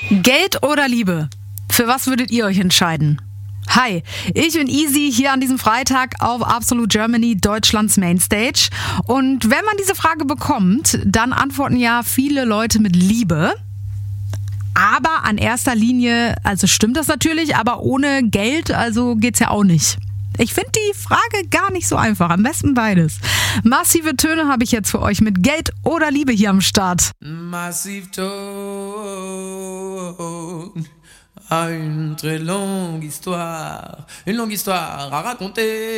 Geld oder Liebe? Für was würdet ihr euch entscheiden? Hi, ich bin Easy hier an diesem Freitag auf Absolute Germany, Deutschlands Mainstage. Und wenn man diese Frage bekommt, dann antworten ja viele Leute mit Liebe. Aber an erster Linie, also stimmt das natürlich, aber ohne Geld, also geht's ja auch nicht. Ich finde die Frage gar nicht so einfach. Am besten beides. Massive Töne habe ich jetzt für euch mit Geld oder Liebe hier am Start. Massive Tone a une très longue histoire à raconter.